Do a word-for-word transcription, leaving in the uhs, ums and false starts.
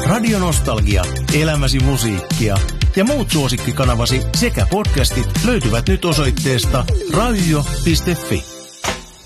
Radio Nostalgia, elämäsi musiikkia ja muut suosikkikanavasi sekä podcastit löytyvät nyt osoitteesta radio piste fi.